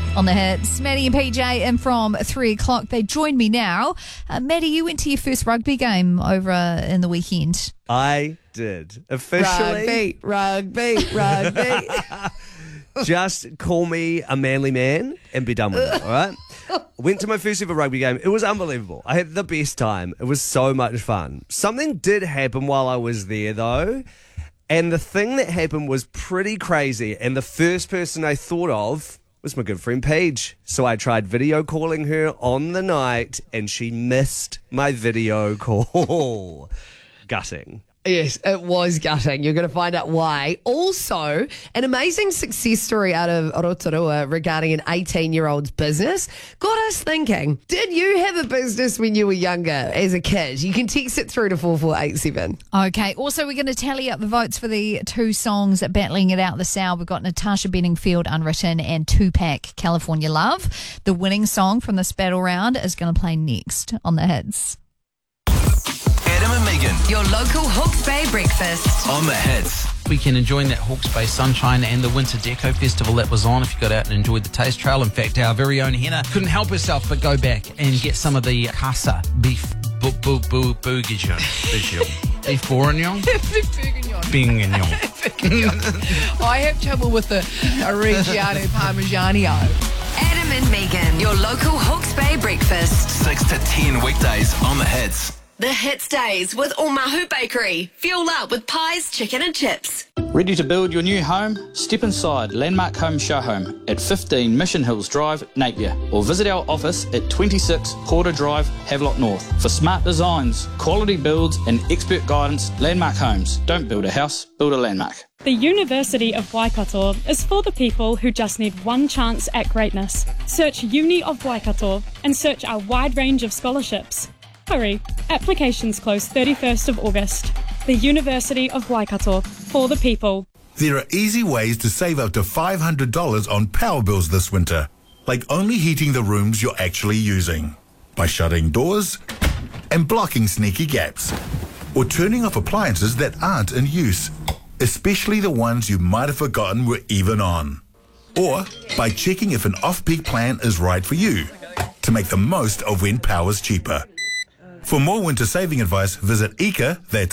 On the hits, Maddie and PJ in from 3 o'clock. They join me now. Maddie, you went to your first rugby game over in the weekend. I did. Officially. Rugby. Just call me a manly man and be done with it, all right? Went to my first ever rugby game. It was unbelievable. I had the best time. It was so much fun. Something did happen while I was there, though. And the thing that happened was pretty crazy. And the first person I thought of was my good friend Paige. So I tried video calling her on the night and she missed my video call. Gutting. Yes, it was gutting. You're going to find out why. Also, an amazing success story out of Rotorua regarding an 18-year-old's business got us thinking, did you have a business when you were younger as a kid? You can text it through to 4487. Okay, also we're going to tally up the votes for the two songs battling it out the Sow. We've got Natasha Bedingfield, Unwritten, and Tupac, California Love. The winning song from this battle round is going to play next on the hits. Adam and Megan Your local Hawke's Bay breakfast. on the hits. Weekend enjoying that Hawke's Bay sunshine and the Winter Deco Festival that was on. If you got out and enjoyed the taste trail, in fact, our very own Henna couldn't help herself but go back and get some of the casa beef bourguignon. Beef bourguignon? Bourguignon. I have trouble with the Reggiano Parmigiano. Adam and Megan, your local Hawke's Bay breakfast. 6 to 10 weekdays on the hits. The Hits Days with Omahu Bakery. Fuel up with pies, chicken and chips. Ready to build your new home? Step inside Landmark Home Show Home at 15 Mission Hills Drive, Napier, or visit our office at 26 Porter Drive, Havelock North. For smart designs, quality builds and expert guidance, Landmark Homes. Don't build a house, build a landmark. The University of Waikato is for the people who just need one chance at greatness. Search Uni of Waikato and search our wide range of scholarships. Hurry, applications close 31st of August. The University of Waikato, for the people. There are easy ways to save up to $500 on power bills this winter, like only heating the rooms you're actually using, by shutting doors and blocking sneaky gaps, or turning off appliances that aren't in use, especially the ones you might have forgotten were even on, or by checking if an off-peak plan is right for you, to make the most of when power's cheaper. For more winter saving advice, visit EECA, that's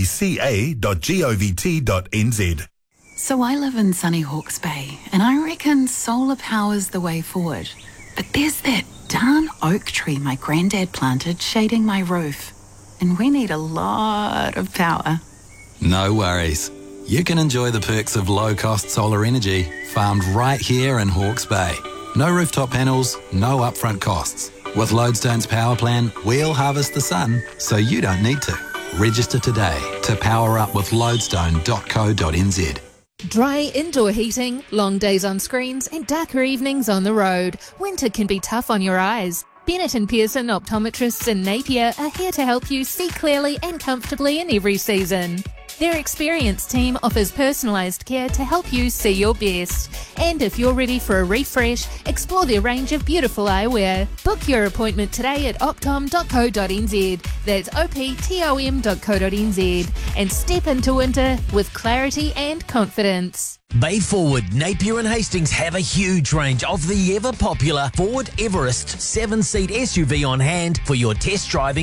eeca.govt.nz. So I live in sunny Hawke's Bay, and I reckon solar power's the way forward. But there's that darn oak tree my granddad planted shading my roof. And we need a lot of power. No worries. You can enjoy the perks of low-cost solar energy farmed right here in Hawke's Bay. No rooftop panels, no upfront costs. With Lodestone's power plan, we'll harvest the sun so you don't need to. Register today to power up with lodestone.co.nz. Dry indoor heating, long days on screens and darker evenings on the road. Winter can be tough on your eyes. Bennett and Pearson optometrists in Napier are here to help you see clearly and comfortably in every season. Their experienced team offers personalised care to help you see your best. And if you're ready for a refresh, explore their range of beautiful eyewear. Book your appointment today at optom.co.nz. That's optom.co.nz. And step into winter with clarity and confidence. Bay Forward, Napier and Hastings have a huge range of the ever-popular Ford Everest 7-seat SUV on hand for your test driving